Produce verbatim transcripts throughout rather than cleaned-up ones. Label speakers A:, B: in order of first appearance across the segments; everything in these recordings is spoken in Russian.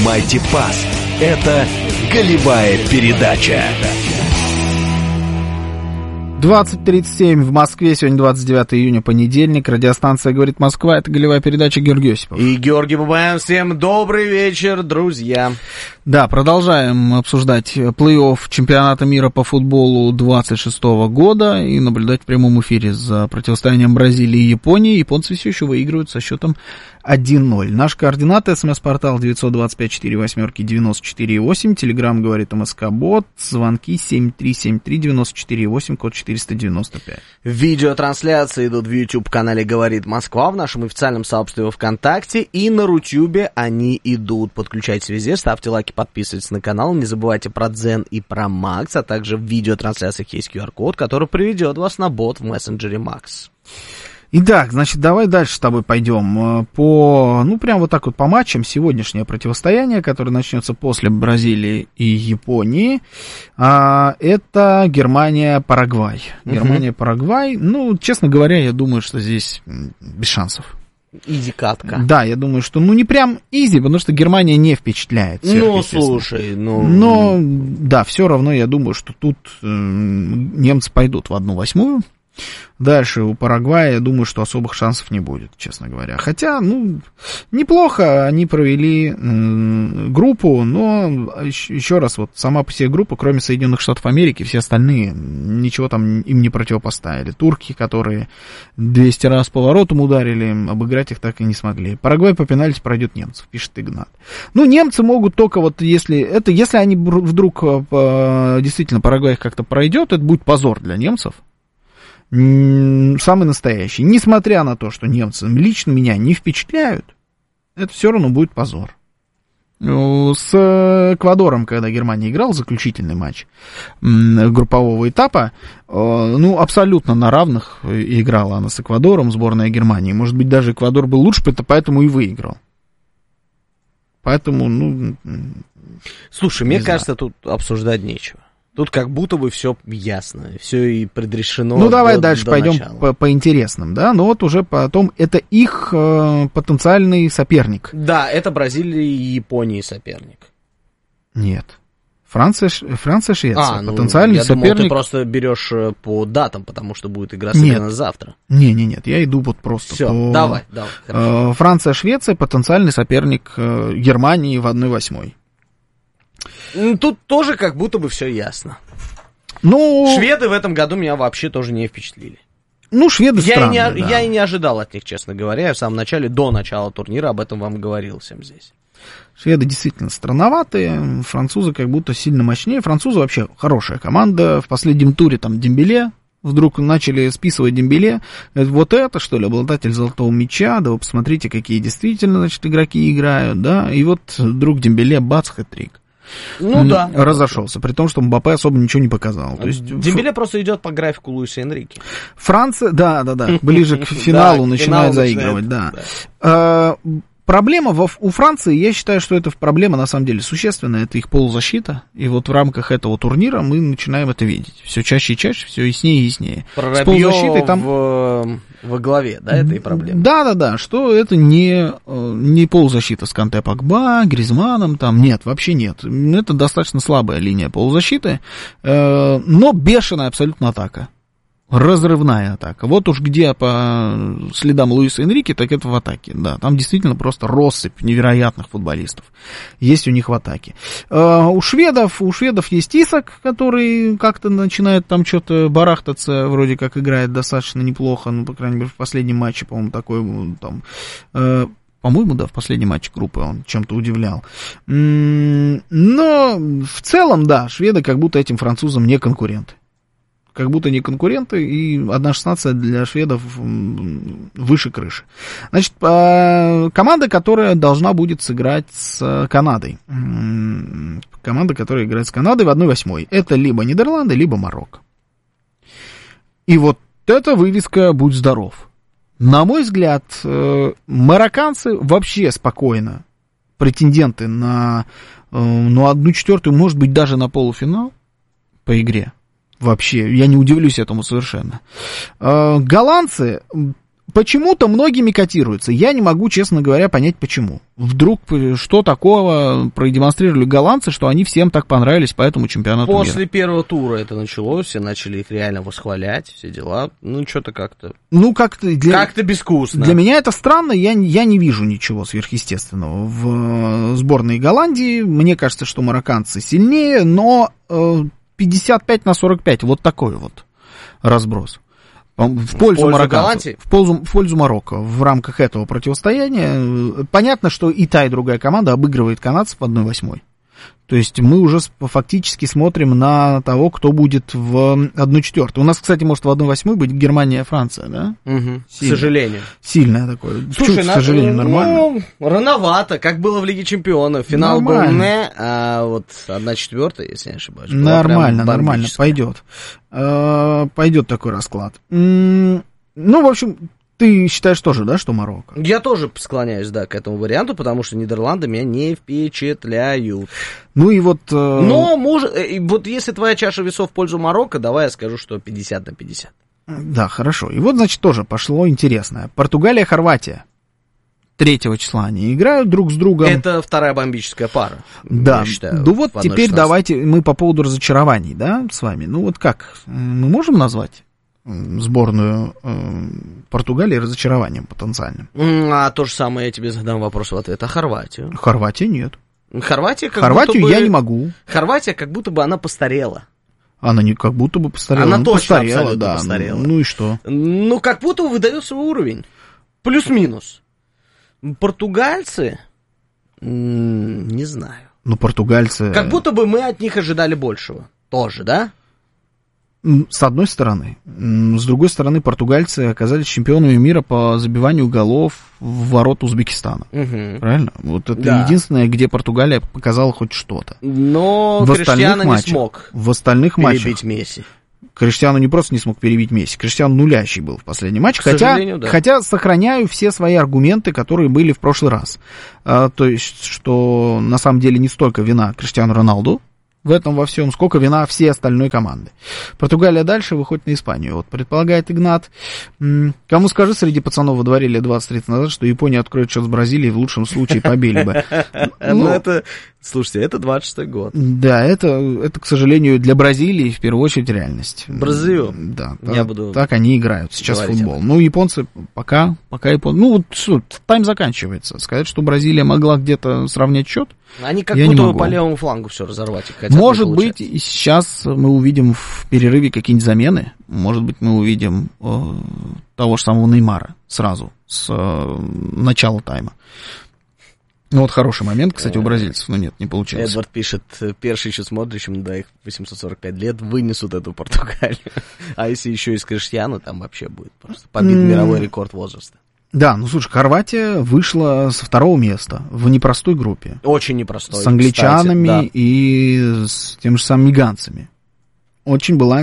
A: принимайте пас. Это голевая передача.
B: двадцать тридцать семь в Москве, сегодня двадцать девятое июня, понедельник, радиостанция «Говорит Москва», это голевая передача, Георгий Осипов.
C: И Георгий Бабаян, всем добрый вечер, друзья.
B: Да, продолжаем обсуждать плей-офф чемпионата мира по футболу двадцать шестого года и наблюдать в прямом эфире за противостоянием Бразилии и Японии. Японцы все еще выигрывают со счетом один ноль. Наш координат, смс-портал девять два пять четыре восемь девяносто четыре восемь, телеграмм говорит МСК-бот, звонки семь три семь три девяносто четыре восемь, код четыреста девяносто пять.
C: Видеотрансляции идут в YouTube-канале «Говорит Москва», в нашем официальном сообществе ВКонтакте, и на Рутюбе они идут. Подключайтесь везде, ставьте лайки, подписывайтесь на канал, не забывайте про Дзен и про Макс, а также в видеотрансляциях есть ку ар-код, который приведет вас на бот в мессенджере Макс.
B: Итак, значит, давай дальше с тобой пойдем по, ну, прям вот так вот по матчам. Сегодняшнее противостояние, которое начнется после Бразилии и Японии, а, это Германия-Парагвай. Германия-Парагвай, ну, честно говоря, я думаю, что здесь без шансов.
C: Изи-катка.
B: Да, я думаю, что, ну, не прям изи, потому что Германия не впечатляет.
C: Ну, слушай, ну...
B: Но, да, все равно я думаю, что тут э, немцы пойдут в одну восьмую. Дальше у Парагвая, я думаю, что особых шансов не будет, честно говоря. Хотя, ну, неплохо они провели м, группу, но еще, еще раз, вот сама по себе группа, кроме Соединенных Штатов Америки, все остальные ничего там им не противопоставили. Турки, которые двести раз поворотом ударили, обыграть их так и не смогли. Парагвай по пенальти пройдет немцев, пишет Игнат. Ну, немцы могут только вот, если это, если они вдруг действительно Парагвай их как-то пройдет, это будет позор для немцев. Самый настоящий. Несмотря на то, что немцы лично меня не впечатляют, это все равно будет позор. С Эквадором, когда Германия играла заключительный матч группового этапа, ну, абсолютно на равных играла она с Эквадором, сборная Германии. Может быть, даже Эквадор был лучше, поэтому и выиграл. Поэтому, ну...
C: Слушай, мне кажется, тут обсуждать нечего. Тут как будто бы все ясно, все и предрешено.
B: Ну, давай
C: до,
B: дальше
C: до
B: пойдем по, по интересным, да, но вот уже потом это их э, потенциальный соперник.
C: Да, это Бразилия и Япония соперник.
B: Нет. Франция, Франция, Швеция.
C: А, ну,
B: потенциальный
C: я
B: соперник.
C: думал, ты просто берешь по датам, потому что будет игра сыграна завтра.
B: Не, не, нет, я иду вот просто
C: Всё,
B: по...
C: давай, давай.
B: Э, Франция, Швеция, потенциальный соперник э, Германии в одной восьмой.
C: Тут тоже как будто бы все ясно.
B: Ну,
C: шведы в этом году меня вообще тоже не впечатлили.
B: Ну, шведы
C: я
B: странные,
C: и не,
B: да.
C: Я и не ожидал от них, честно говоря. Я в самом начале, до начала турнира об этом вам говорил всем здесь.
B: Шведы действительно странноватые, французы как будто сильно мощнее. Французы вообще хорошая команда. В последнем туре там Дембеле. Вдруг начали списывать Дембеле. Вот это, что ли, обладатель золотого мяча. Да вы посмотрите, какие действительно, значит, игроки играют, да. И вот вдруг Дембеле, бац, хэт-трик.
C: Ну да.
B: Разошелся, при том, что Мбаппе особо ничего не показал. То есть,
C: Дембеле ф... просто идет по графику Луиса Энрике.
B: Франция, да, да, да, ближе к финалу начинает заигрывать, да. Проблема у Франции, я считаю, что это проблема на самом деле существенная, это их полузащита, и вот в рамках этого турнира мы начинаем это видеть. Все чаще и чаще, все яснее и яснее.
C: С полузащитой там... в... во главе, да, этой проблемы?
B: Да, да, да, что это не, не полузащита с Канте, Погба, Гризманом, там нет, вообще нет. Это достаточно слабая линия полузащиты, но бешеная абсолютно атака. Разрывная атака. Вот уж где по следам Луиса Энрике, так это в атаке. Да, там действительно просто россыпь невероятных футболистов есть у них в атаке. Uh, у шведов, у шведов есть Исак, который как-то начинает там что-то барахтаться, вроде как играет достаточно неплохо, ну, по крайней мере, в последнем матче, по-моему, такой там... Uh, По-моему, да, в последнем матче группы он чем-то удивлял. Но в целом, да, шведы как будто этим французам не конкуренты. Как будто не конкуренты, и одна шестнадцать для шведов выше крыши. Значит, команда, которая должна будет сыграть с Канадой. Команда, которая играет с Канадой в одной восьмой. Это либо Нидерланды, либо Марокко. И вот эта вывеска «Будь здоров». На мой взгляд, марокканцы вообще спокойно претенденты на, ну, одну четвертую, может быть, даже на полуфинал по игре. Вообще, я не удивлюсь этому совершенно. Голландцы почему-то многими котируется. Я не могу, честно говоря, понять, почему. Вдруг что такого продемонстрировали голландцы, что они всем так понравились по этому чемпионату мира.
C: После первого тура это началось, все начали их реально восхвалять, все дела. Ну, что-то как-то...
B: Ну, как-то... Для...
C: Как-то безвкусно.
B: Для меня это странно, я, я не вижу ничего сверхъестественного в сборной Голландии. Мне кажется, что марокканцы сильнее, но пятьдесят пять на сорок пять, вот такой вот разброс. В пользу марокканцев, в пользу, в пользу Марокко в рамках этого противостояния. Понятно, что и та, и другая команда обыгрывает канадцев в одной восьмой. То есть мы уже фактически смотрим на того, кто будет в одной четвертой. У нас, кстати, может в одной восьмой быть Германия, Франция, да?
C: Угу. К сожалению.
B: Сильное такое.
C: Слушай,
B: Чуть, к сожалению,
C: на...
B: нормально.
C: Ну, рановато, как было в Лиге Чемпионов. Финал нормально. Был не, а вот одна четвертая, если не ошибаюсь.
B: Нормально, нормально, пойдет. Пойдет такой расклад. Ну, в общем... Ты считаешь тоже, да, что Марокко?
C: Я тоже склоняюсь, да, к этому варианту, потому что Нидерланды меня не впечатляют.
B: Ну и вот... Э...
C: Но, может, вот если твоя чаша весов в пользу Марокко, давай я скажу, что пятьдесят на пятьдесят.
B: Да, хорошо. И вот, значит, тоже пошло интересное. Португалия, Хорватия. Третьего числа они играют друг с другом.
C: Это вторая бомбическая пара.
B: Да.
C: Я считаю,
B: ну вот теперь
C: шестнадцать.
B: Давайте мы по поводу разочарований, да, с вами. Ну вот как? Мы можем назвать сборную э, Португалии разочарованием потенциальным?
C: А то же самое я тебе задам вопрос в ответ. А Хорватию?
B: Хорватия нет.
C: Хорватия как
B: Хорватию
C: будто бы...
B: я не могу.
C: Хорватия как будто бы она постарела.
B: Она не как будто бы постарела.
C: Она
B: ну,
C: точно
B: постарела,
C: абсолютно
B: да.
C: постарела.
B: Ну, ну и что?
C: Ну как будто бы выдает свой уровень. Плюс-минус. Португальцы... М- не знаю.
B: Ну португальцы...
C: Как будто бы мы от них ожидали большего. Тоже, да?
B: С одной стороны. С другой стороны, португальцы оказались чемпионами мира по забиванию голов в ворот Узбекистана.
C: Угу.
B: Правильно? Вот это
C: да.
B: единственное, где Португалия показала хоть что-то.
C: Но
B: в
C: Криштиану
B: матчах,
C: не смог
B: в остальных
C: перебить
B: матчах
C: Месси.
B: Криштиану не просто не смог перебить Месси, Криштиану нулящий был в последнем матче.
C: К
B: хотя,
C: да.
B: хотя сохраняю все свои аргументы, которые были в прошлый раз. А, то есть, что на самом деле не столько вина Криштиану Роналду в этом во всем, сколько вина всей остальной команды. Португалия дальше выходит на Испанию. Вот предполагает Игнат. Кому скажи, среди пацанов во дворе лет двадцать тридцать назад, что Япония откроет счет с Бразилией, в лучшем случае побили бы.
C: Ну, это, слушайте, это двадцать шестой год.
B: Да, это, это, к сожалению, для Бразилии в первую очередь реальность.
C: Бразилию?
B: Да,
C: Я буду
B: так они играют сейчас в футбол. Ну, японцы пока, пока японцы... Ну, вот что, тайм заканчивается. Сказать, что Бразилия могла где-то сравнять счет,
C: они как
B: я
C: будто по левому флангу все разорвать. Хотят,
B: может быть, и сейчас мы увидим в перерыве какие-нибудь замены. Может быть, мы увидим э, того же самого Неймара сразу, с э, начала тайма. Ну, вот хороший момент, кстати, у бразильцев, но нет, не получилось.
C: Эдвард пишет, Перший еще с Модричем, да, их восемьсот сорок пять лет, вынесут эту Португалию. А если еще и с Криштиану, там вообще будет просто побит mm. мировой рекорд возраста.
B: Да, ну слушай, Хорватия вышла со второго места в непростой группе.
C: Очень непростой.
B: С англичанами,
C: кстати, да.
B: И с тем же самым миганцами. Очень была,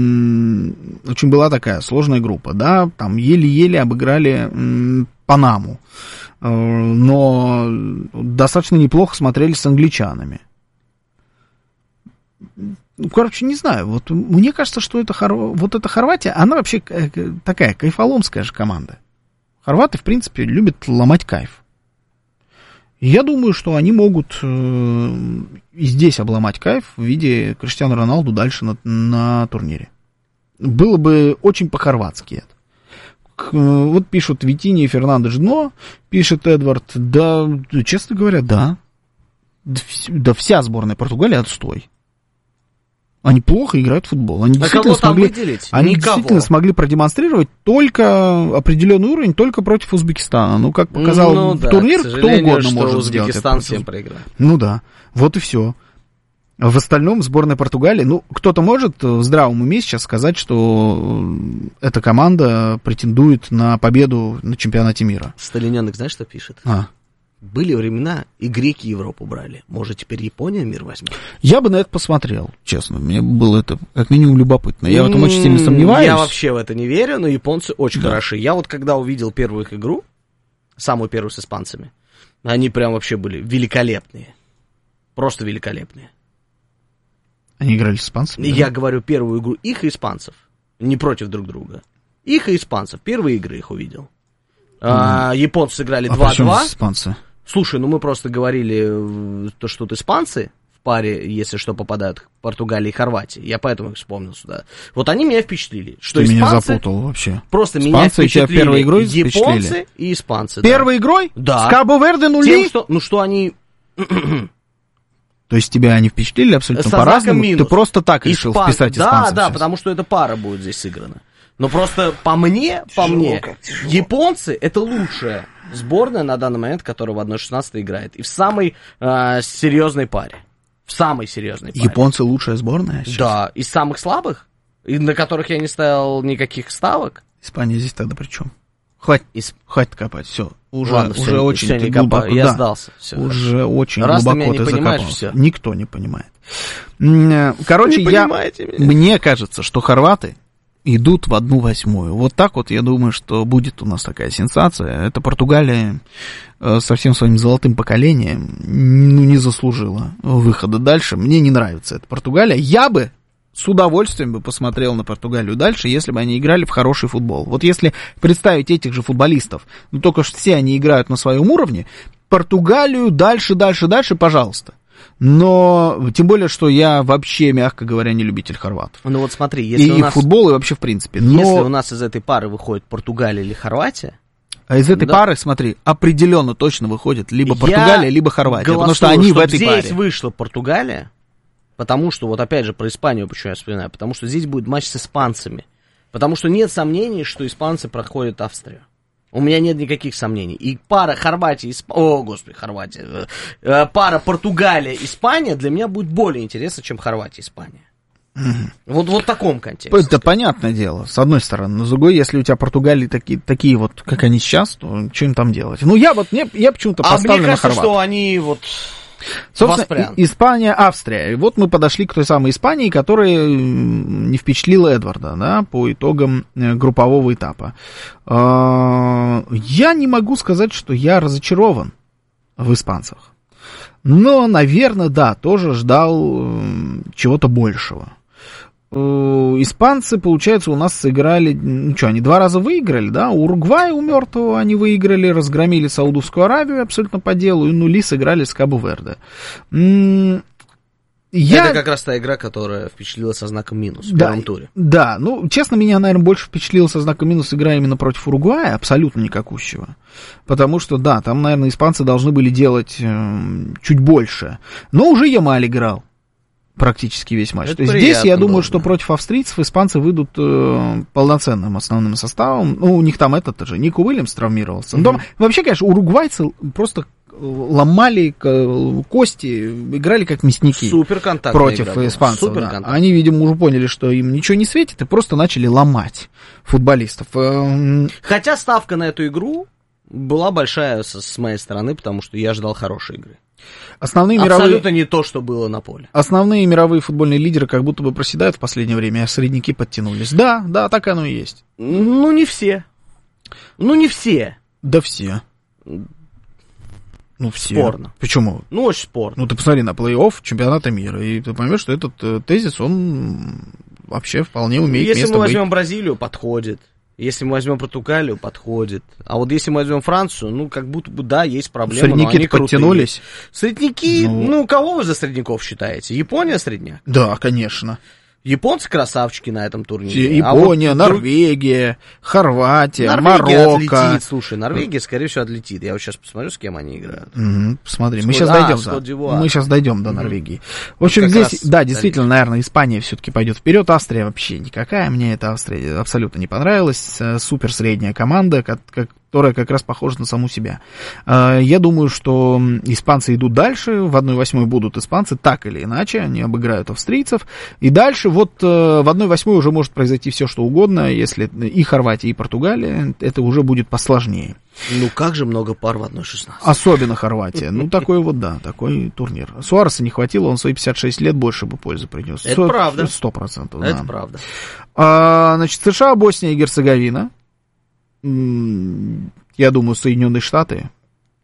B: очень была такая сложная группа, да, там еле-еле обыграли Панаму, но достаточно неплохо смотрелись с англичанами. Ну, короче, не знаю, вот мне кажется, что это, вот эта Хорватия, она вообще такая кайфоломская же команда. Хорваты, в принципе, любят ломать кайф. Я думаю, что они могут э, и здесь обломать кайф в виде Криштиану Роналду дальше на, на турнире. Было бы очень по-хорватски это. К, вот пишут Витини и Фернандеш дно, пишет Эдвард, да, честно говоря, да. Да вся сборная Португалии отстой. Они плохо играют в футбол. Они,
C: а
B: действительно смогли, они действительно смогли продемонстрировать только определенный уровень только против Узбекистана. Ну, как показал
C: ну, да,
B: турнир, кто угодно может сделать.
C: Узбекистан всем проиграл.
B: Ну да, вот и все. В остальном сборная Португалии, ну, кто-то может в здравом уме сейчас сказать, что эта команда претендует на победу на чемпионате мира.
C: Сталиненок, знаешь, что пишет?
B: А.
C: Были времена, и греки Европу брали. Может, теперь Япония мир возьмет?
B: Я бы на это посмотрел, честно. Мне было это как минимум любопытно. Я в этом очень сильно сомневаюсь.
C: Я вообще в это не верю, но японцы очень
B: да.
C: хороши. Я вот когда увидел первую их игру, самую первую с испанцами, они прям вообще были великолепные. Просто великолепные.
B: Они играли с испанцами?
C: Я да? говорю первую игру их и испанцев. Не против друг друга. Их и испанцев. Первые игры их увидел. А, японцы сыграли
B: А
C: два-два.
B: почему здесь испанцы?
C: Слушай, ну мы просто говорили, то, что тут испанцы в паре, если что, попадают к Португалии и Хорватии. Я поэтому их вспомнил сюда. Вот они меня впечатлили. Что
B: Ты
C: испанцы
B: меня запутал вообще.
C: Просто
B: испанцы
C: меня
B: впечатлили.
C: впечатлили.
B: Первой игрой
C: Японцы
B: впечатлили?
C: и испанцы.
B: Первой
C: да.
B: игрой?
C: Да.
B: С Кабо-Верде нули?
C: Тем, что, ну что они...
B: То есть тебя они впечатлили абсолютно
C: Со
B: по-разному?
C: знаком минус.
B: Ты просто так решил
C: Испан...
B: вписать
C: да,
B: испанцев?
C: Да, да,
B: сейчас?
C: потому что эта пара будет здесь сыграна. Но просто по мне, по мне, японцы это лучшая сборная на данный момент, которая в одна шестнадцать играет. И в самой э, серьезной паре. В самой серьезной паре.
B: Японцы лучшая сборная сейчас?
C: Да, из самых слабых, и на которых я не ставил никаких ставок.
B: Испания здесь тогда при чем? Хватит,
C: Из...
B: хватит копать, все. Уже,
C: Ладно,
B: уже
C: все,
B: очень
C: все,
B: ты
C: не
B: глубоко,
C: копаю, я
B: да,
C: сдался. Все,
B: уже
C: хорошо.
B: очень
C: Раз
B: глубоко
C: ты меня не
B: ты
C: понимаешь,
B: закопался.
C: все.
B: Никто не понимает. Короче,
C: Не
B: я,
C: понимаете меня.
B: мне кажется, что хорваты идут в одну восьмую. Вот так вот, я думаю, что будет у нас такая сенсация. Это Португалия э, со всем своим золотым поколением ну, не заслужила выхода дальше. Мне не нравится эта Португалия. Я бы с удовольствием бы посмотрел на Португалию дальше, если бы они играли в хороший футбол. Вот если представить этих же футболистов, ну только что все они играют на своем уровне, Португалию дальше, дальше, дальше, пожалуйста. Но, тем более, что я вообще, мягко говоря, не любитель хорватов.
C: Ну вот смотри, если
B: И
C: у нас...
B: футбол, и вообще в принципе. Но...
C: Если у нас из этой пары выходит Португалия или Хорватия...
B: А из этой
C: да.
B: пары, смотри, определенно точно выходит либо
C: Я
B: Португалия, либо Хорватия.
C: голосую,
B: Потому что они в этой
C: здесь
B: паре.
C: здесь вышла Португалия, потому что, вот опять же, про Испанию почему я вспоминаю, потому что здесь будет матч с испанцами. Потому что нет сомнений, что испанцы проходят Австрию. У меня нет никаких сомнений. И пара Хорватия, Исп... О, господи, Хорватия. Э, пара Португалия-Испания для меня будет более интересна, чем Хорватия-Испания. Угу. Вот, вот в таком контексте.
B: Это понятное дело, с одной стороны. Но с другой, если у тебя Португалии такие, такие вот, как они сейчас, то что им там делать? Ну, я вот, мне, я почему-то
C: а
B: поставлю
C: мне
B: на
C: кажется,
B: хорватов.
C: что они вот...
B: Собственно,
C: Воспрян.
B: Испания, Австрия. И вот мы подошли к той самой Испании, которая не впечатлила Эдварда, да, по итогам группового этапа. Я не могу сказать, что я разочарован в испанцах. Но, наверное, да, тоже ждал чего-то большего. Испанцы, получается, у нас сыграли, ну что, они два раза выиграли, да, Уругвай у мертвого они выиграли, разгромили Саудовскую Аравию абсолютно по делу, и нули сыграли с Кабо-Верде. Я...
C: Это как раз та игра, которая впечатлила со знаком минус в
B: да,
C: первом туре.
B: Да, ну, честно, меня, наверное, больше впечатлила со знаком минус игра именно против Уругвая, абсолютно никакущего. Потому что, да, там, наверное, испанцы должны были делать э, чуть больше. Но уже Ямаль играл практически весь матч.
C: Это
B: То есть здесь, я
C: было,
B: думаю,
C: да.
B: что против австрийцев испанцы выйдут э, полноценным основным составом. Ну, у них там этот же, Нико Уильямс травмировался. Mm-hmm. Но, вообще, конечно, уругвайцы просто ломали кости, играли как мясники.
C: Суперконтактная
B: против
C: игра
B: испанцев.
C: Супер
B: Да. Они, видимо, уже поняли, что им ничего не светит, и просто начали ломать футболистов.
C: Хотя ставка на эту игру была большая с, с моей стороны, потому что я ждал хорошей игры.
B: Основные
C: Абсолютно
B: мировые...
C: не то, что было на поле.
B: Основные мировые футбольные лидеры как будто бы проседают в последнее время, а средняки подтянулись. Да, да, так оно и есть.
C: Ну, не все. Ну, не все.
B: Да все. Ну, все.
C: Спорно.
B: Почему?
C: Ну, очень спорно.
B: Ну, ты посмотри на плей-офф чемпионата мира, и ты поймешь, что этот э, тезис, он вообще вполне умеет
C: Если
B: место
C: мы возьмем
B: быть.
C: Бразилию, подходит. Если мы возьмем Португалию, подходит. А вот если мы возьмем Францию, ну, как будто бы, да, есть проблемы, но
B: Средняки
C: они крутые.
B: подтянулись.
C: Средняки,
B: Ну...
C: ну, кого вы за средняков считаете? Япония средняк?
B: Да, конечно.
C: Японцы красавчики на этом турнире.
B: Япония,
C: а вот
B: Норвегия, Хорватия,
C: Норвегия
B: Марокко.
C: отлетит, слушай, Норвегия, скорее всего, отлетит. Я вот сейчас посмотрю, с кем они играют.
B: Угу, посмотри,
C: Скот...
B: мы сейчас
C: а,
B: дойдем, да. Мы сейчас дойдем до Норвегии. В общем,
C: как
B: здесь, да,
C: столица.
B: действительно, наверное, Испания все-таки пойдет вперед. Австрия вообще никакая. Мне эта Австрия абсолютно не понравилась. Супер средняя команда, как, как которая как раз похожа на саму себя. Я думаю, что испанцы идут дальше, в одна восьмая будут испанцы, так или иначе, они обыграют австрийцев, и дальше вот в одна восьмая уже может произойти все, что угодно, если и Хорватия, и Португалия, это уже будет посложнее.
C: Ну как же много пар в одна шестнадцать.
B: Особенно Хорватия. Ну, такой вот, да, такой турнир. Суареса не хватило, он свои пятьдесят шесть лет больше бы пользы принес.
C: Это правда.
B: Сто процентов,
C: Это
B: да.
C: правда.
B: А, значит, США, Босния и Герцеговина. Я думаю, Соединенные Штаты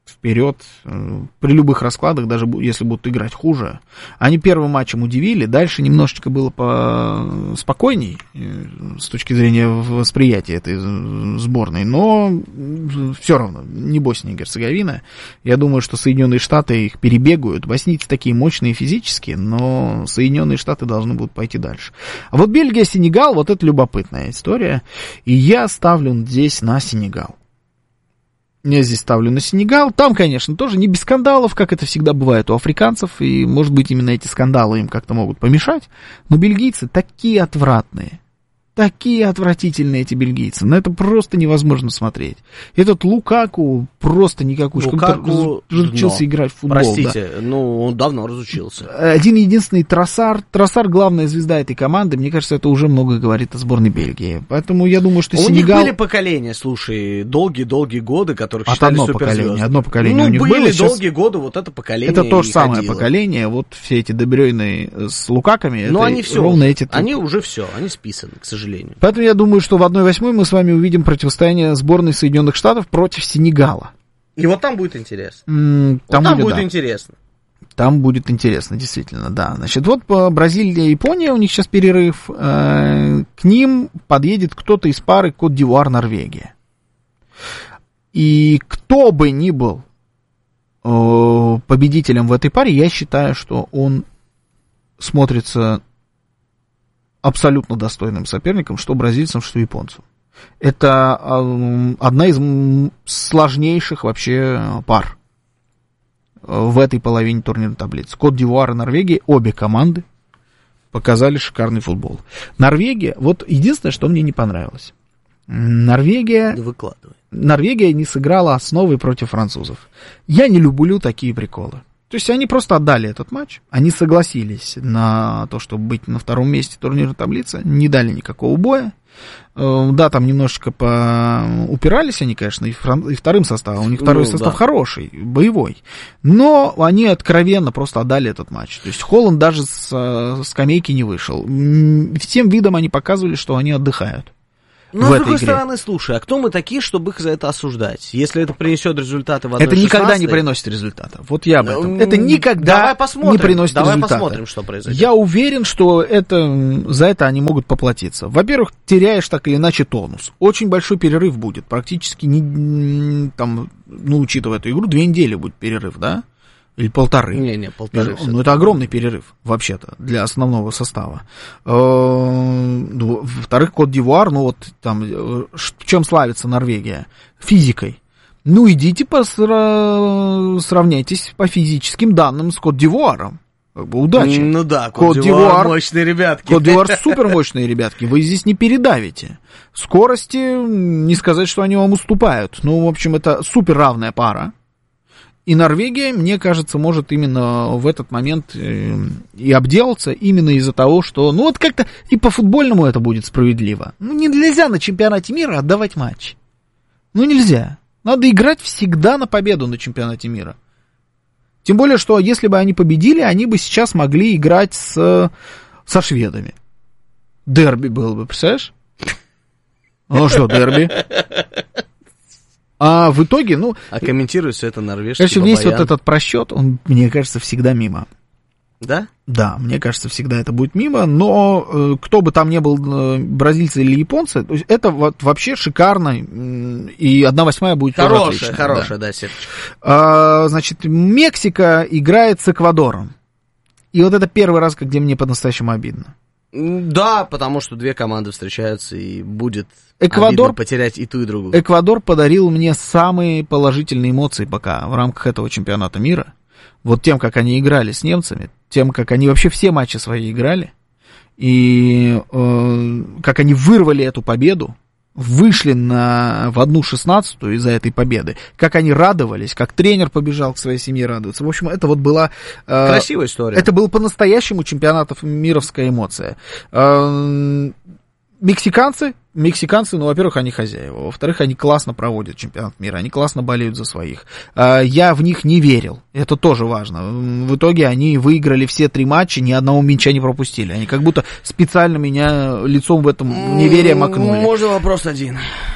B: вперед при любых раскладах, даже если будут играть хуже. Они первым матчем удивили, дальше немножечко было по спокойней с точки зрения восприятия этой сборной, но все равно не Босния и Герцеговина. Я думаю, что Соединенные Штаты их перебегают. Боснийцы такие мощные физически, но Соединенные Штаты должны будут пойти дальше. А вот Бельгия-Сенегал, вот это любопытная история, и я ставлю здесь на Сенегал. Я здесь ставлю на Сенегал. Там, конечно, тоже не без скандалов, как это всегда бывает у африканцев. И, может быть, именно эти скандалы им как-то могут помешать. Но бельгийцы такие отвратные. Такие отвратительные эти бельгийцы. На это просто невозможно смотреть. Этот Лукаку просто никакой.
C: Лукаку
B: разучился играть в футбол.
C: Простите,
B: да.
C: ну он давно разучился.
B: Один единственный Тросар. Тросар главная звезда этой команды. Мне кажется, это уже много говорит о сборной Бельгии. Поэтому я думаю, что
C: у
B: Сенегал...
C: них были поколения, слушай, долгие-долгие годы, которых
B: От
C: считали
B: одно
C: суперзвездами.
B: поколение, одно поколение
C: ну,
B: у них
C: были
B: было. Сейчас...
C: долгие годы, вот это поколение.
B: Это то же самое
C: ходило.
B: поколение. Вот все эти Де Брюйны с Лукаками.
C: Но
B: это
C: они все,
B: ровно эти...
C: они уже все, они списаны, к сожалению.
B: Поэтому я думаю, что в одной восьмой мы с вами увидим противостояние сборной Соединенных Штатов против Сенегала.
C: И вот там будет интересно.
B: М- там
C: вот там
B: будет,
C: будет
B: да.
C: интересно.
B: Там будет интересно, действительно, да. Значит, вот по Бразилия и Япония, у них сейчас перерыв. Э- к ним подъедет кто-то из пары Кот-д'Ивуар-Норвегия. И кто бы ни был э- победителем в этой паре, я считаю, что он смотрится абсолютно достойным соперником, что бразильцам, что японцам. Это э, одна из сложнейших вообще пар в этой половине турнирной таблицы. Кот-д'Ивуар и Норвегия, обе команды показали шикарный футбол. Норвегия, вот единственное, что мне не понравилось. Норвегия...
C: Да выкладывай.
B: Норвегия не сыграла основой против французов. Я не люблю такие приколы. То есть они просто отдали этот матч, они согласились на то, чтобы быть на втором месте турнирной таблицы, не дали никакого боя. Да, там немножечко поупирались они, конечно, и, фран... и вторым составом. У них второй ну, состав да. хороший, боевой. Но они откровенно просто отдали этот матч. То есть Холланд даже с скамейки не вышел. Всем видом они показывали, что они отдыхают.
C: Ну, с другой игре. стороны, слушай, а кто мы такие, чтобы их за это осуждать? Если это принесет результаты в одной
B: Это никогда
C: шестнадцатой...
B: не приносит результата. Вот я об этом. Это никогда не приносит
C: Давай
B: результата.
C: Посмотрим, что произойдет.
B: Я уверен, что это, за это они могут поплатиться. Во-первых, теряешь так или иначе тонус. Очень большой перерыв будет. Практически, не, там, ну, учитывая эту игру, две недели будет перерыв, да? Или полторы.
C: Не, не, полторы.
B: Ну, это огромный перерыв, вообще-то, для основного состава. Во-вторых, Кот-д'Ивуар, ну, вот там, в чем славится Норвегия? Физикой. Ну, идите, посра... сравняйтесь по физическим данным с Кот-д'Ивуаром. Как бы удачи.
C: Ну да, Кот-д'Ивуар мощные ребятки.
B: Кот-д'Ивуар супер мощные ребятки. Вы здесь не передавите. Скорости, не сказать, что они вам уступают. Ну, в общем, это супер равная пара. И Норвегия, мне кажется, может именно в этот момент и обделаться именно из-за того, что, ну вот как-то и по-футбольному это будет справедливо. Ну нельзя на чемпионате мира отдавать матч. Ну нельзя. Надо играть всегда на победу на чемпионате мира. Тем более, что если бы они победили, они бы сейчас могли играть с, со шведами. Дерби было бы, представляешь? Ну что, дерби? А в итоге, ну...
C: А комментирует все это норвежский
B: Короче, весь вот этот просчет, он, мне кажется, всегда мимо.
C: Да?
B: Да, мне кажется, всегда это будет мимо, но э, кто бы там ни был, э, бразильцы или японцы, то есть это вот вообще шикарно, э, и одна восьмая будет тоже
C: хорошая,
B: отличная.
C: Хорошая, да,
B: да
C: сеточка.
B: А, значит, Мексика играет с Эквадором. И вот это первый раз, где мне по-настоящему обидно.
C: Да, потому что две команды встречаются, и будет
B: Эквадор,
C: обидно потерять и ту, и другую.
B: Эквадор подарил мне самые положительные эмоции пока в рамках этого чемпионата мира. Вот тем, как они играли с немцами, тем, как они вообще все матчи свои играли, и э, как они вырвали эту победу, вышли на, в одну шестнадцатую из-за этой победы, как они радовались, как тренер побежал к своей семье радоваться. В общем, это вот была... Э,
C: красивая история.
B: Это была по-настоящему чемпионатов мировская эмоция. Э, мексиканцы, мексиканцы, ну, во-первых, они хозяева, во-вторых, они классно проводят чемпионат мира, они классно болеют за своих. Э, я в них не верил, это тоже важно. В итоге они выиграли все три матча, ни одного мяча не пропустили. Они как будто специально меня лицом в этом неверие макнули.
C: Можно вопрос один?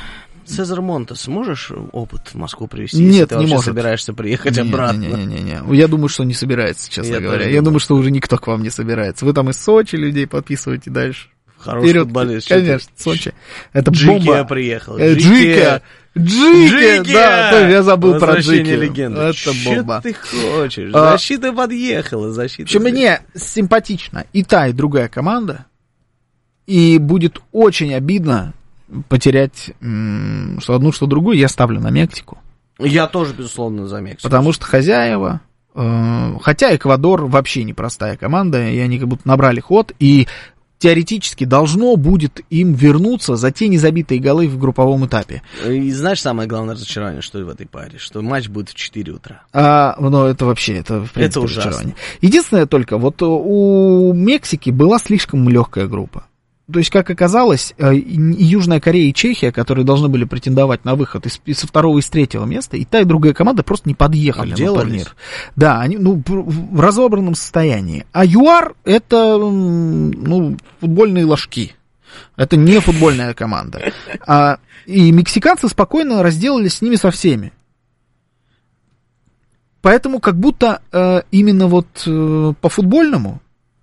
C: Цезарь Монте, сможешь опыт в Москву привезти,
B: Нет,
C: если ты
B: не
C: вообще
B: может.
C: собираешься приехать
B: Нет,
C: обратно?
B: Не-не-не. Я думаю, что не собирается, честно
C: Я
B: говоря.
C: тоже
B: Я
C: думаю.
B: думаю, что уже никто к вам не собирается. Вы там из Сочи людей подписываете дальше.
C: Хороший
B: Вперед,
C: футболист.
B: конечно, Сочи. Это
C: Джики
B: бомба.
C: приехал.
B: Э, Джики. Джики, да, тоже я забыл про Джики.
C: Легенды.
B: Это бомба.
C: Что ты хочешь?
B: А,
C: Защита подъехала, защита.
B: В общем, мне симпатично и та, и другая команда. И будет очень обидно потерять м, что одну, что другую. Я ставлю на Мексику.
C: Я тоже, безусловно, за Мексику.
B: Потому что хозяева, э, хотя Эквадор вообще непростая команда, и они как будто набрали ход, и теоретически должно будет им вернуться за те незабитые голы в групповом этапе.
C: И знаешь, самое главное разочарование, что в этой паре, что матч будет в четыре утра.
B: А, ну, это вообще, это, в принципе,
C: Это ужасно.
B: разочарование. Единственное только, вот у Мексики была слишком легкая группа. То есть, как оказалось, и Южная Корея, и Чехия, которые должны были претендовать на выход из, из со второго и с третьего места, и та, и другая команда просто не подъехали
C: Обделались.
B: на турнир. Да, они, ну, в разобранном состоянии. А ЮАР — это, ну, футбольные ложки. Это не футбольная команда. А, и мексиканцы спокойно разделались с ними со всеми. Поэтому как будто э, именно вот э, по-футбольному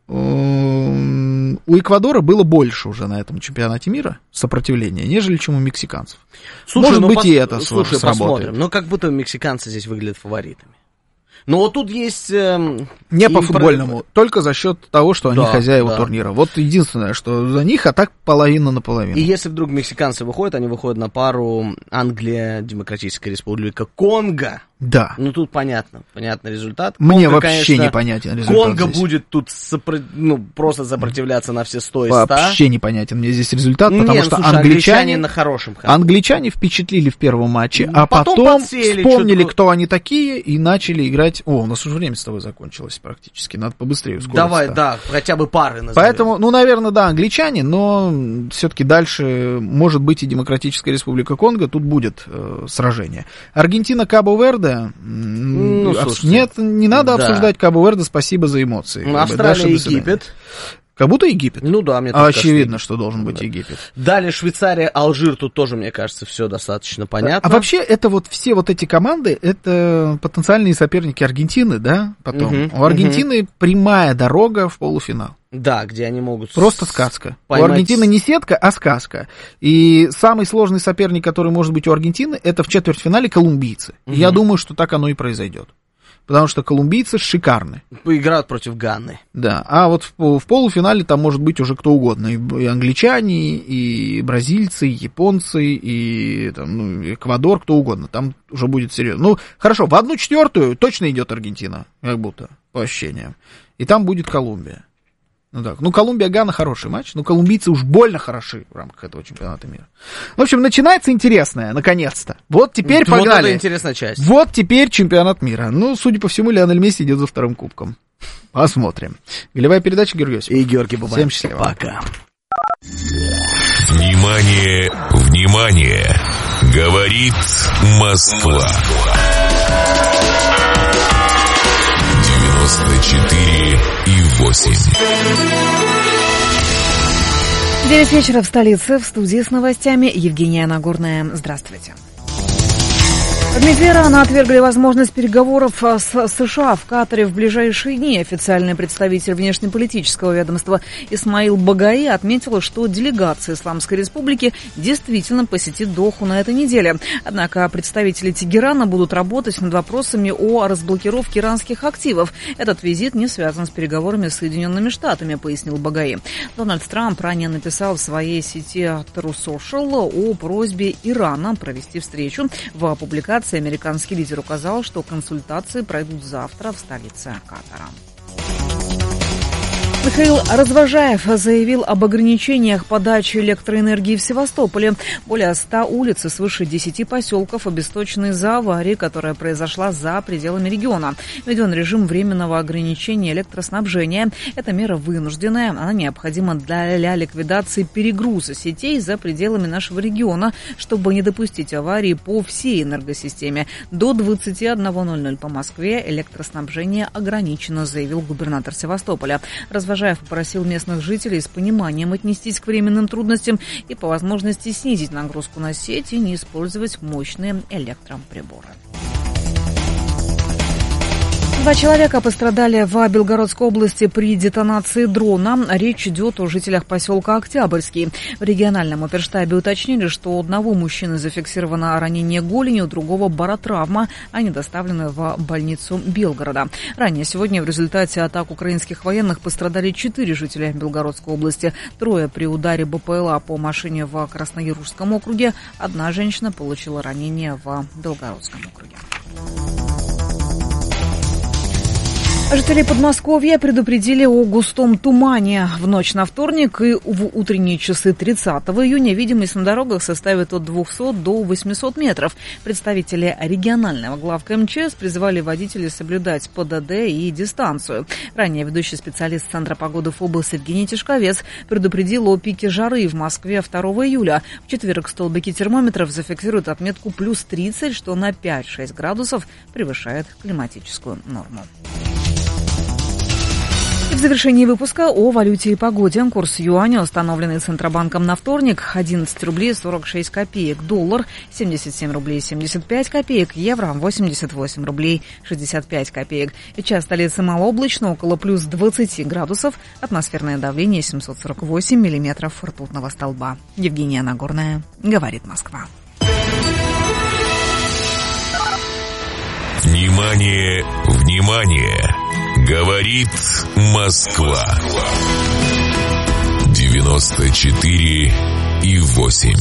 B: у Эквадора было больше уже на этом чемпионате мира сопротивления, нежели чем у мексиканцев.
C: Слушай,
B: Может
C: ну,
B: быть,
C: пос...
B: и это
C: Слушай,
B: сработает.
C: посмотрим. Ну, как будто мексиканцы здесь выглядят фаворитами. Но вот тут есть... Эм,
B: Не по
C: импро-
B: футбольному, только за счет того, что они
C: Да,
B: хозяева
C: да.
B: турнира. Вот единственное, что за них, а так половина на половину.
C: И если вдруг мексиканцы выходят, они выходят на пару Англия, Демократическая Республика Конго.
B: Да.
C: Ну, тут понятно, понятный результат.
B: Мне
C: Конго,
B: вообще
C: конечно,
B: непонятен результат
C: Конго
B: здесь.
C: будет тут сопро- ну, просто сопротивляться на все сто и ста.
B: Вообще непонятен мне здесь результат, потому
C: Не, ну,
B: что
C: слушай,
B: англичане,
C: на хорошем ходу.
B: англичане впечатлили в первом матче, а
C: Потом
B: потом,
C: подсели,
B: вспомнили,
C: чё-то-
B: кто они такие, и начали играть. О, у нас уже время с тобой закончилось практически, надо побыстрее ускориться.
C: Давай, да, хотя бы пары назовем.
B: Поэтому, ну, наверное, да, англичане, но все-таки дальше, может быть, и Демократическая Республика Конго, тут будет э, сражение. Аргентина, Кабо-Верде,
C: Ну,
B: м,
C: слушайте,
B: нет, не надо
C: да.
B: обсуждать Кабо-Верде, спасибо за эмоции.
C: Ну,
B: Как бы,
C: Австралия,
B: дальше до свидания.
C: Египет.
B: Как будто Египет.
C: Ну да, мне
B: А
C: тоже
B: очевидно,
C: кажется,
B: что должен быть
C: да.
B: Египет.
C: Далее Швейцария, Алжир, тут тоже, мне кажется, все достаточно понятно.
B: А вообще, это вот все вот эти команды, это потенциальные соперники Аргентины, да, потом.
C: Мгм,
B: У Аргентины прямая дорога в полуфинал.
C: Да, где они могут...
B: Просто
C: с-
B: сказка.
C: поймать-
B: У Аргентины не сетка, а сказка. И самый сложный соперник, который может быть у Аргентины, это в четвертьфинале колумбийцы. И Я думаю, что так оно и произойдет. Потому что колумбийцы шикарны.
C: Играют против Ганны.
B: Да, а вот в, в полуфинале там может быть уже кто угодно. И, и англичане, и бразильцы, и японцы, и там, ну, Эквадор, кто угодно. Там уже будет серьезно. Ну, хорошо, в одну четвертую точно идет Аргентина, как будто, по ощущениям. И там будет Колумбия. Ну так, ну Колумбия-Гана хороший матч, но колумбийцы уж больно хороши в рамках этого чемпионата мира. В общем, начинается интересное, наконец-то. Вот теперь
C: Вот
B: погнали.
C: это интересная часть.
B: Вот теперь чемпионат мира. Ну, судя по всему, Лионель Месси идет за вторым кубком. Посмотрим. Голевая передача, Георгий Осипов.
C: И Георгий Бабаев.
B: Всем счастливо.
C: Пока.
A: Внимание, внимание! Говорит Москва. девяносто четыре и восемь.
D: девять вечера в столице. В студии с новостями Евгения Нагорная. Здравствуйте. В МИДе Ирана отвергли возможность переговоров с США в Катаре в ближайшие дни. Официальный представитель внешнеполитического ведомства Исмаил Багаи отметил, что делегация Исламской Республики действительно посетит Доху на этой неделе. Однако представители Тегерана будут работать над вопросами о разблокировке иранских активов. Этот визит не связан с переговорами с Соединенными Штатами, пояснил Багаи. Дональд Трамп ранее написал в своей сети True Social о просьбе Ирана провести встречу. В публикации американский лидер указал, что консультации пройдут завтра в столице Катара. Михаил Развожаев заявил об ограничениях подачи электроэнергии в Севастополе. Более ста улиц и свыше десяти поселков обесточены из-за аварии, которая произошла за пределами региона. Введен режим временного ограничения электроснабжения. Эта мера вынужденная. Она необходима для ликвидации перегруза сетей за пределами нашего региона, чтобы не допустить аварии по всей энергосистеме. До двадцати одного ноль ноль по Москве электроснабжение ограничено, заявил губернатор Севастополя. Развожаев Развожаев попросил местных жителей с пониманием отнестись к временным трудностям и по возможности снизить нагрузку на сеть и не использовать мощные электроприборы. Два человека пострадали в Белгородской области при детонации дрона. Речь идет о жителях поселка Октябрьский. В региональном оперштабе уточнили, что у одного мужчины зафиксировано ранение голени, у другого баротравма. Они доставлены в больницу Белгорода. Ранее сегодня в результате атак украинских военных пострадали четыре жителя Белгородской области. Трое при ударе БПЛА по машине в Красноярском округе. Одна женщина получила ранение в Белгородском округе. Жители Подмосковья предупредили о густом тумане. В ночь на вторник и в утренние часы тридцатого июня видимость на дорогах составит от двухсот до восьмисот метров. Представители регионального главка МЧС призывали водителей соблюдать ПДД и дистанцию. Ранее ведущий специалист Центра погоды ФОБОС Евгений Тишковец предупредил о пике жары в Москве второго июля. В четверг столбики термометров зафиксируют отметку плюс тридцать, что на пять-шесть градусов превышает климатическую норму. В завершении выпуска о валюте и погоде. Курс юаня, установленный Центробанком на вторник, одиннадцать рублей сорок шесть копеек. Доллар семьдесят семь рублей семьдесят пять копеек. Евро восемьдесят восемь рублей шестьдесят пять копеек. Сейчас столица малооблачно, около плюс двадцати градусов. Атмосферное давление семьсот сорок восемь миллиметров ртутного столба. Евгения Нагорная, говорит Москва.
A: Внимание, внимание! Говорит Москва. девяносто четыре и восемь.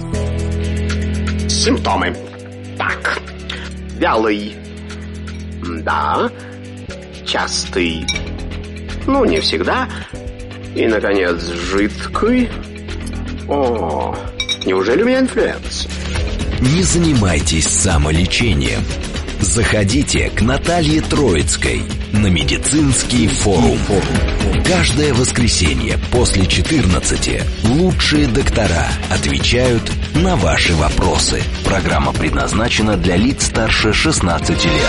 E: Симптомы. Так. Вялый. Да. Частый. Ну, не всегда. И, наконец, жидкий. О, неужели у меня инфлюенс?
F: Не занимайтесь самолечением. Заходите к Наталье Троицкой на медицинский форум. Каждое воскресенье после четырнадцати лучшие доктора отвечают на ваши вопросы. Программа предназначена для лиц старше шестнадцати лет.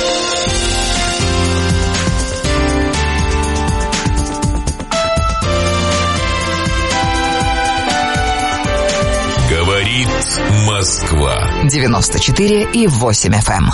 A: Говорит Москва.
G: девяносто четыре и восемь эф эм.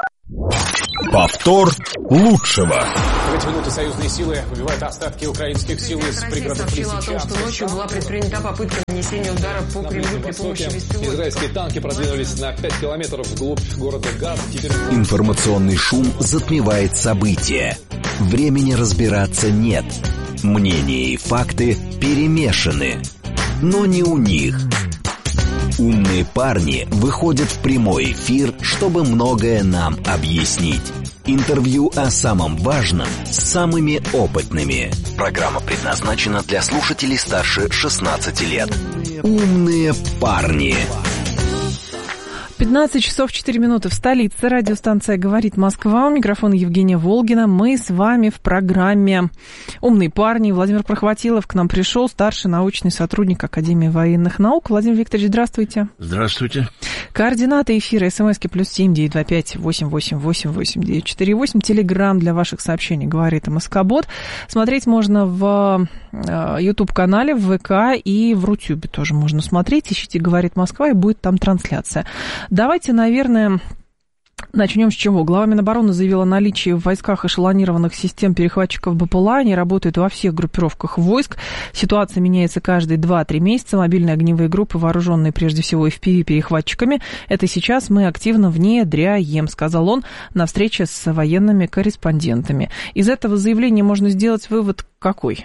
A: Повтор лучшего.
H: В эти минуты союзные силы выбивают остатки украинских сил из пригородов
I: сообщила о том, что ночью была предпринята попытка нанесения удара по Кремлю при помощи беспилотников.
H: Израильские танки продвинулись на пять километров вглубь города Газ. Теперь...
F: Информационный шум затмевает события. Времени разбираться нет. Мнения и факты перемешаны. Но не у них. Умные парни выходят в прямой эфир, чтобы многое нам объяснить. Интервью о самом важном с самыми опытными. Программа предназначена для слушателей старше шестнадцати лет. Умные парни.
J: пятнадцать часов четыре минуты в столице. Радиостанция «Говорит Москва». У микрофона Евгения Волгина. Мы с вами в программе «Умные парни». Владимир Прохватилов к нам пришел, старший научный сотрудник Академии военных наук. Владимир Викторович, здравствуйте.
K: Здравствуйте.
J: Координаты эфира: смски плюс семь девятьсот двадцать пять восемь восемь восемь восемь девять четыре восемь. Телеграм для ваших сообщений «Говорит МСК-бот». Смотреть можно в YouTube-канале, в ВК и в Рутюбе тоже можно смотреть. Ищите «Говорит Москва» и будет там трансляция. Давайте, наверное, начнем с чего. Глава Минобороны заявила о наличии в войсках эшелонированных систем перехватчиков БПЛА. Они работают во всех группировках войск. Ситуация меняется каждые два-три месяца. Мобильные огневые группы, вооруженные прежде всего эф пи ви-перехватчиками, это сейчас мы активно внедряем, сказал он на встрече с военными корреспондентами. Из этого заявления можно сделать вывод какой?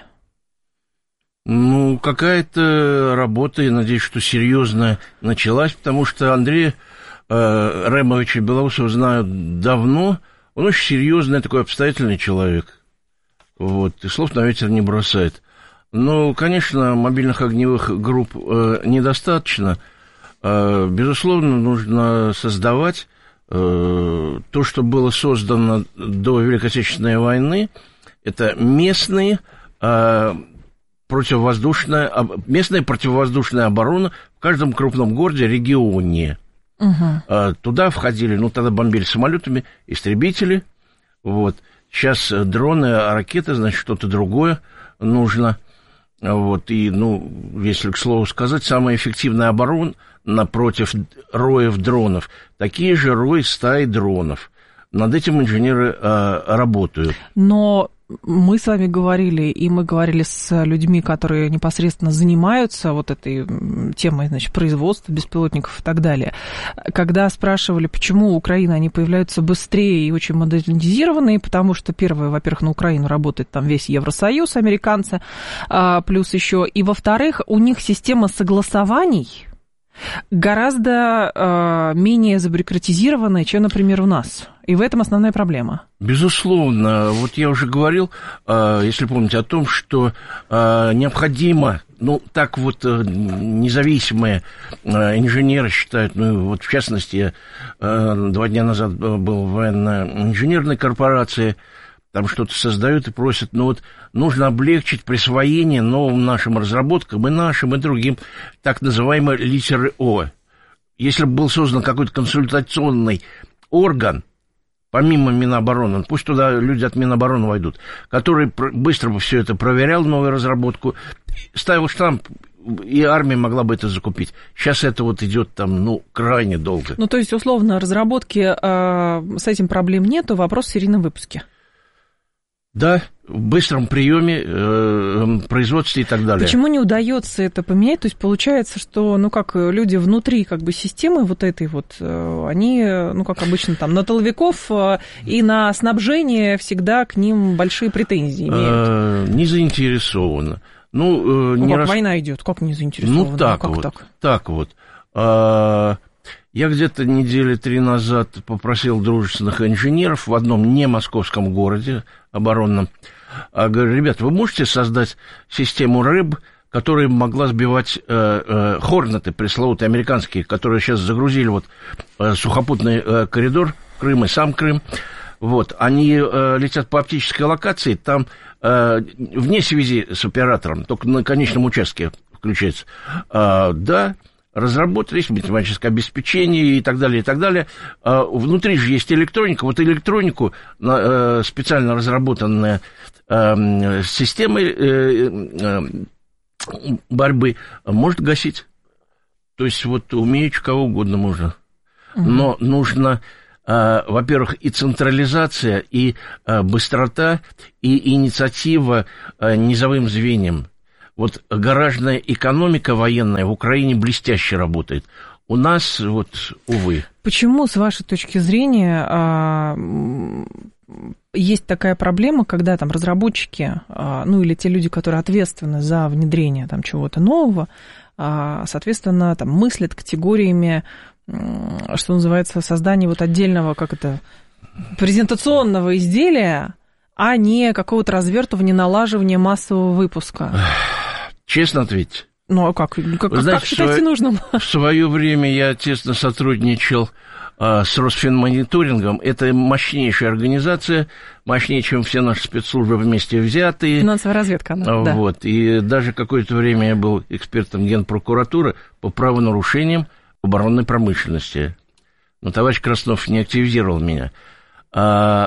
K: Ну, какая-то работа, я надеюсь, что серьезная началась, потому что Андрея э, Ремовича Белоусова знаю давно. Он очень серьезный, такой обстоятельный человек. Вот, и слов на ветер не бросает. Но, конечно, мобильных огневых групп э, недостаточно. Э, безусловно, нужно создавать э, то, что было создано до Великой Отечественной войны. Это местные... Э, противовоздушная, местная противовоздушная оборона в каждом крупном городе, регионе. Uh-huh. Туда входили, ну, тогда бомбили самолетами, истребители, вот. Сейчас дроны, ракеты, значит, что-то другое. нужно. Вот, и, ну, если к слову сказать, самая эффективная оборона напротив роев дронов, такие же рои стаи дронов. Над этим инженеры э, работают.
J: Но мы с вами говорили, и мы говорили с людьми, которые непосредственно занимаются вот этой темой, значит, производства беспилотников и так далее. Когда спрашивали, почему у Украины они появляются быстрее и очень модернизированные, потому что, первое, во-первых, на Украину работает там весь Евросоюз, американцы, а, плюс еще, и, во-вторых, у них система согласований гораздо э, менее забюрократизированная, чем, например, у нас. И в этом основная проблема.
K: Безусловно. Вот я уже говорил, э, если помните, о том, что э, необходимо, ну, так вот э, независимые э, инженеры считают, ну, вот в частности, я э, два дня назад был в военно-инженерной корпорации, там что-то создают и просят, но вот нужно облегчить присвоение новым нашим разработкам и нашим, и другим, так называемой литеры О. Если бы был создан какой-то консультационный орган, помимо Минобороны, пусть туда люди от Минобороны войдут, который быстро бы все это проверял, новую разработку, ставил штамп, и армия могла бы это закупить. Сейчас это вот идет там, ну, крайне долго.
J: Ну, то есть, условно, разработки э, с этим проблем нету, вопрос в серийном выпуске.
K: Да, в быстром приеме, э, производстве и так далее.
J: Почему не удается это поменять? То есть получается, что, ну, как люди внутри как бы системы вот этой вот, они, ну, как обычно, там, на тыловиков и на снабжение всегда к ним большие претензии имеют.
K: Не заинтересованы. Ну,
J: ну
K: не
J: как
K: раз...
J: война идет, как не заинтересованы?
K: Ну, так
J: как
K: вот,
J: так?
K: так вот. А... Я где-то недели три назад попросил дружественных инженеров в одном не московском городе оборонном. А говорю, ребят, вы можете создать систему РЭБ, которая могла сбивать э, э, хорнеты пресловутые американские, которые сейчас загрузили вот э, сухопутный э, коридор Крым и сам Крым. Вот, они э, летят по оптической локации, там э, вне связи с оператором, только на конечном участке включается. А, да, разработались, математическое обеспечение и так далее, и так далее. Внутри же есть электроника. Вот электронику, специально разработанная системой борьбы, может гасить. То есть вот умеючи кого угодно можно. Но нужно, во-первых, и централизация, и быстрота, и инициатива низовым звеньям. Вот гаражная экономика военная в Украине блестяще работает. У нас вот, увы.
J: Почему, с вашей точки зрения, есть такая проблема, когда там разработчики, ну или те люди, которые ответственны за внедрение там чего-то нового, соответственно, там мыслят категориями, что называется, создания вот отдельного, как это, презентационного изделия, а не какого-то развертывания, налаживания массового выпуска?
K: Честно ответить?
J: Ну, а как? Как,
K: Вы знаете,
J: как считаете
K: в
J: нужным?
K: В свое время я тесно сотрудничал а, с Росфинмониторингом. Это мощнейшая организация, мощнее, чем все наши спецслужбы вместе взятые.
J: Финансовая разведка, она,
K: а,
J: да.
K: Вот, и даже какое-то время я был экспертом Генпрокуратуры по правонарушениям оборонной промышленности. Но товарищ Краснов не активизировал меня. А,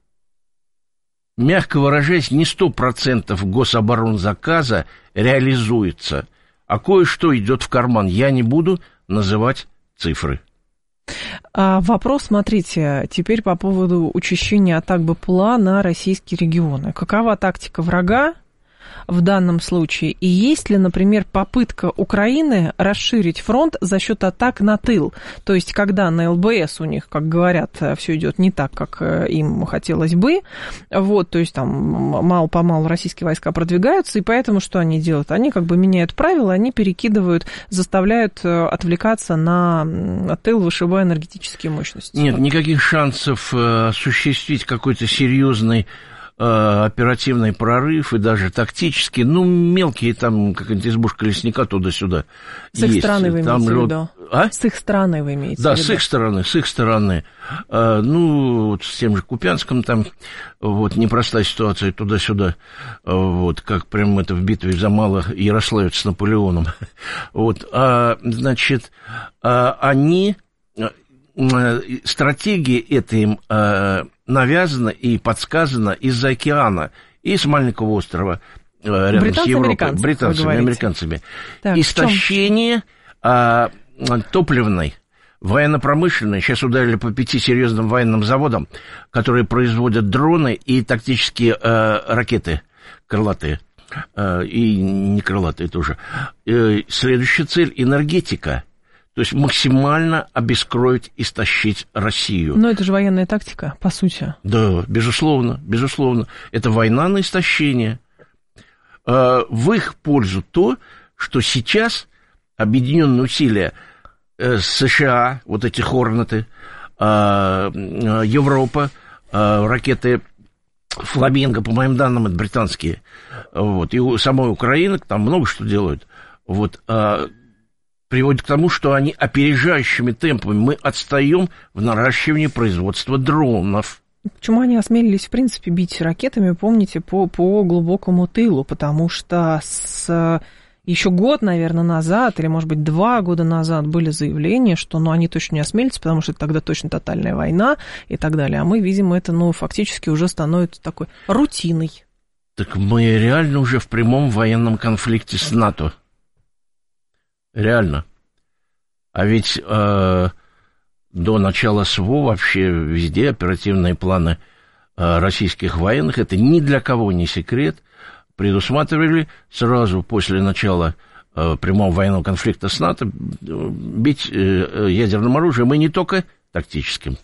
K: мягко выражаясь, не сто процентов гособоронзаказа реализуется, а кое-что идет в карман. Я не буду называть цифры.
J: А вопрос, смотрите, теперь по поводу учащения атак БПЛА на российские регионы. Какова тактика врага в данном случае? И есть ли, например, попытка Украины расширить фронт за счет атак на тыл? То есть, когда на ЛБС у них, как говорят, все идет не так, как им хотелось бы, вот, то есть там мало-помалу российские войска продвигаются, и поэтому что они делают? Они как бы меняют правила, они перекидывают, заставляют отвлекаться на тыл, вышибая энергетические мощности.
K: Нет, никаких шансов осуществить какой-то серьезный оперативный прорыв и даже тактический, ну, мелкие там, какая-нибудь избушка лесника туда-сюда
J: с их
K: есть.
J: Стороны вы
K: там
J: имеете
K: лед...
J: в виду?
K: А?
J: С их стороны вы имеете
K: да,
J: в виду?
K: Да, с их стороны, с их стороны. А, ну, вот с тем же Купянском там, вот, непростая ситуация туда-сюда, вот, как прям это в битве за Мало-Ярославец с Наполеоном. Вот, а, значит, а, они... Стратегия эта им э, навязана и подсказана из-за океана, и с Маленького острова. рядом
J: британцы,
K: с Европой.
J: американцев,
K: Британцами, американцами.
J: Так,
K: Истощение а, топливной, военно-промышленной. Сейчас ударили по пяти серьезным военным заводам, которые производят дроны и тактические а, ракеты крылатые. А, и не крылатые тоже. И следующая цель – энергетика. То есть максимально обескровить, истощить Россию.
J: Но это же военная тактика, по сути.
K: Да, безусловно, безусловно. Это война на истощение. В их пользу то, что сейчас объединенные усилия США, вот эти «Хорнеты», Европа, ракеты «Фламинго», по моим данным, это британские, вот, и у самой Украины, там много что делают, вот, приводит к тому, что они опережающими темпами, мы отстаем в наращивании производства дронов.
J: Почему они осмелились, в принципе, бить ракетами, помните, по, по глубокому тылу? Потому что с, еще год, наверное, назад, или, может быть, два года назад были заявления, что ну, они точно не осмелятся, потому что тогда точно тотальная война и так далее. А мы видим, это ну, фактически уже становится такой рутиной.
K: Так мы реально уже в прямом военном конфликте с НАТО. Реально. А ведь э, до начала СВО вообще везде оперативные планы э, российских военных, это ни для кого не секрет, предусматривали сразу после начала э, прямого военного конфликта с НАТО бить э, ядерным оружием, и не только тактическим.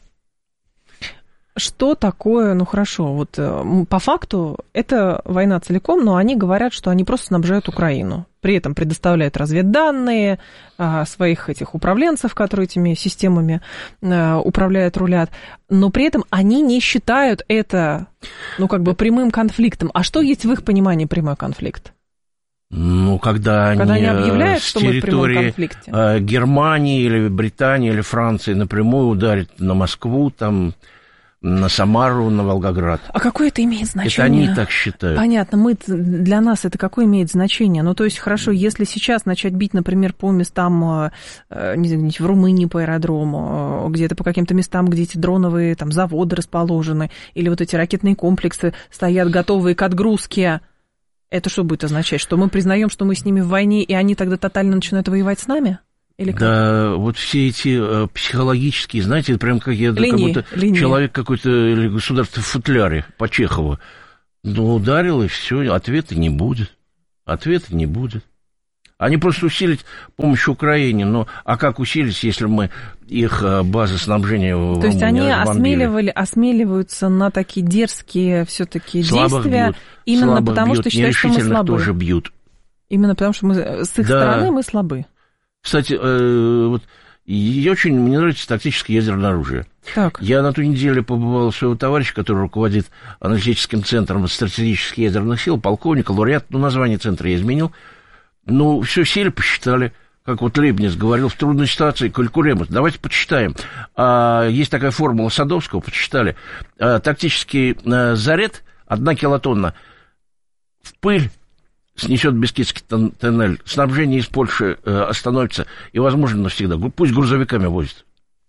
J: Что такое, ну хорошо, вот по факту это война целиком, но они говорят, что они просто снабжают Украину. При этом предоставляют разведданные своих этих управленцев, которые этими системами управляют, рулят. Но при этом они не считают это, ну как бы прямым конфликтом. А что есть в их понимании прямой конфликт?
K: Ну, когда,
J: когда
K: они,
J: они объявляют,
K: с
J: что мы в прямом конфликте.
K: Германии или Британии или Франции напрямую ударят на Москву, там... на Самару, на Волгоград.
J: А какое это имеет значение?
K: Это они так считают.
J: Понятно. Мы, для нас это какое имеет значение? Ну, то есть, хорошо, если сейчас начать бить, например, по местам, не знаю, в Румынии по аэродрому, где-то по каким-то местам, где эти дроновые там, заводы расположены, или вот эти ракетные комплексы стоят готовые к отгрузке, это что будет означать? Что мы признаем, что мы с ними в войне, и они тогда тотально начинают воевать с нами? Или как? Да,
K: вот все эти э, психологические, знаете, это прям как я
J: линии,
K: как будто
J: линии. Человек
K: какой-то или государство в футляре по Чехову. Ну, ударил, и все, ответа не будет. Ответа не будет. Они просто усилить помощь Украине, но а как усилить, если мы их базы снабжения в
J: То есть они осмеливали, осмеливаются на такие дерзкие все-таки действия,
K: бьют,
J: именно потому,
K: бьют,
J: что считают, что мы слабы.
K: Тоже бьют.
J: Именно потому, что мы, с их да. стороны мы слабы.
K: Кстати, э, вот и очень мне нравится тактическое ядерное оружие.
J: Так.
K: Я на ту неделю побывал у своего товарища, который руководит аналитическим центром стратегических ядерных сил, полковника, лауреат, ну, название центра я изменил. Ну, все сели, посчитали, как вот Лейбниц говорил, в трудной ситуации калькулемус. Давайте почитаем. А, есть такая формула Садовского, почитали. А, тактический а, заряд, одна килотонна, в пыль снесет Бескидский тоннель, снабжение из Польши э, остановится, и, возможно, навсегда. Пусть грузовиками возят.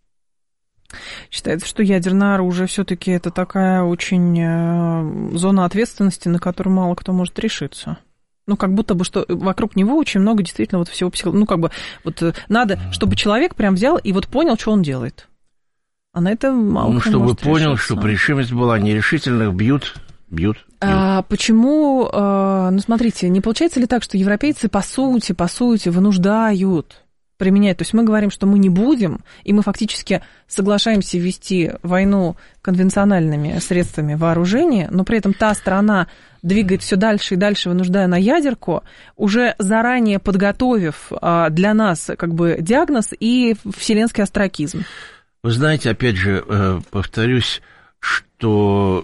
J: Считается, что ядерное оружие все-таки это такая очень э, зона ответственности, на которую мало кто может решиться. Ну, как будто бы, что вокруг него очень много действительно вот всего психологии. Ну, как бы, вот надо, чтобы человек прям взял и вот понял, что он делает. А на это мало
K: ну,
J: кто
K: чтобы
J: может
K: понял,
J: решиться.
K: чтобы решимость была нерешительных, бьют, бьют.
J: А почему, ну, смотрите, не получается ли так, что европейцы, по сути, по сути, вынуждают применять? То есть мы говорим, что мы не будем, и мы фактически соглашаемся вести войну конвенциональными средствами вооружения, но при этом та страна двигает все дальше и дальше, вынуждая на ядерку, уже заранее подготовив для нас как бы диагноз и вселенский остракизм.
K: Вы знаете, опять же, повторюсь, что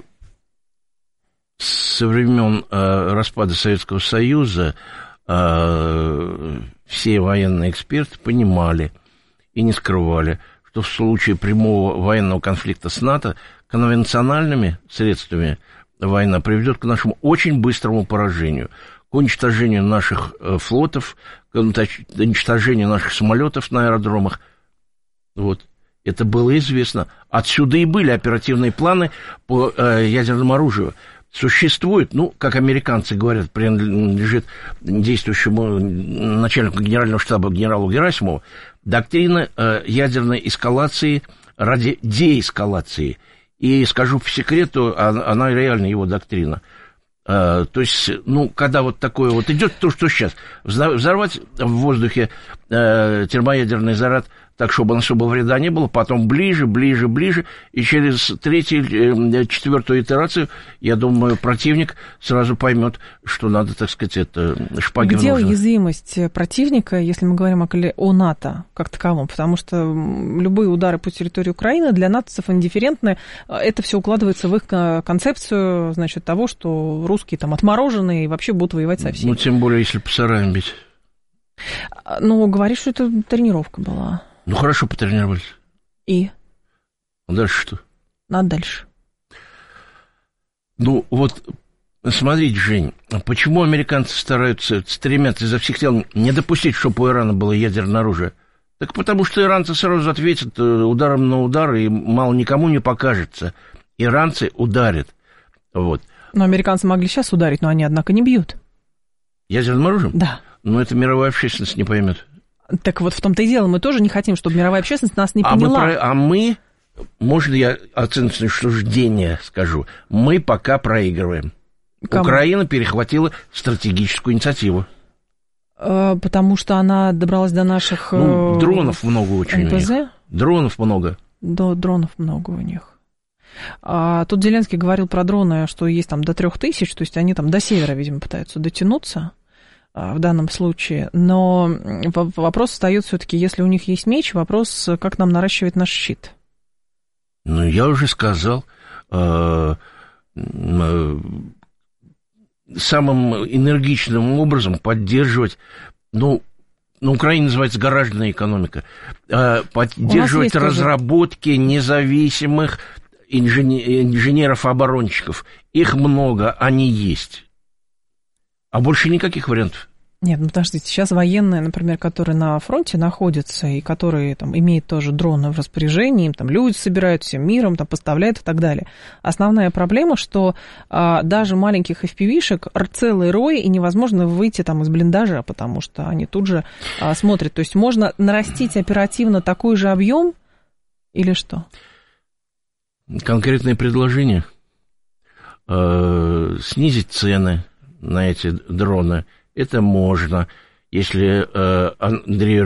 K: со времен э, распада Советского Союза э, все военные эксперты понимали и не скрывали, что в случае прямого военного конфликта с НАТО конвенциональными средствами война приведет к нашему очень быстрому поражению, к уничтожению наших э, флотов, к уничтожению наших самолетов на аэродромах. Вот. Это было известно. Отсюда и были оперативные планы по э, ядерному оружию. существует, ну, как американцы говорят, принадлежит действующему начальнику генерального штаба генералу Герасимову, доктрина э, ядерной эскалации ради деэскалации. И скажу по секрету, она, она реально его доктрина. Э, то есть, ну, когда вот такое вот идет, то, что сейчас, взорвать в воздухе э, термоядерный заряд так, чтобы особо вреда не было, потом ближе, ближе, ближе, и через третью, четвертую итерацию, я думаю, противник сразу поймет, что надо, так сказать, это шпаги
J: Где
K: нужно.
J: уязвимость противника, если мы говорим о, о НАТО как таковом? Потому что любые удары по территории Украины для натовцев индифферентны. Это все укладывается в их концепцию, значит, того, что русские там отмороженные и вообще будут воевать со всеми.
K: Ну, тем более, если по сараям бить.
J: Ну, говоришь, что это тренировка была.
K: Ну, хорошо потренировались.
J: И?
K: А дальше что?
J: Надо дальше.
K: Ну, вот, смотрите, Жень, почему американцы стараются, стремятся изо всех сил не допустить, чтобы у Ирана было ядерное оружие? Так потому что иранцы сразу ответят ударом на удар, и мало никому не покажется. Иранцы ударят. Вот.
J: Но американцы могли сейчас ударить, но они, однако, не бьют.
K: Ядерным оружием?
J: Да.
K: Но это мировая общественность не поймет.
J: Так вот, в том-то и дело, мы тоже не хотим, чтобы мировая общественность нас не
K: а
J: поняла.
K: Мы, а мы, можно я оценочное суждение скажу, мы пока проигрываем. Кому? Украина перехватила стратегическую инициативу.
J: А, потому что она добралась до наших...
K: Ну, дронов много очень
J: эн пэ зэ?
K: у них. Дронов много.
J: Да, дронов много у них. А тут Зеленский говорил про дроны, что есть там до трех тысяч, то есть они там до севера, видимо, пытаются дотянуться в данном случае, но вопрос встает все-таки, если у них есть меч, вопрос, как нам наращивать наш щит.
K: Ну, я уже сказал, э, э, самым энергичным образом поддерживать, ну, на Украине называется гаражная экономика, э, поддерживать разработки тоже независимых инженеров-оборонщиков. Их много, они есть. А больше никаких вариантов.
J: Нет, ну подождите, сейчас военные, например, которые на фронте находятся и которые там имеют тоже дроны в распоряжении, им там люди собирают всем миром, там поставляют и так далее. Основная проблема, что а, даже маленьких эф пи ви-шек целый рой, и невозможно выйти там из блиндажа, потому что они тут же а, смотрят. То есть можно нарастить оперативно такой же объем или что?
K: Конкретные предложения. Э, снизить цены на эти дроны, это можно, если э, Андрей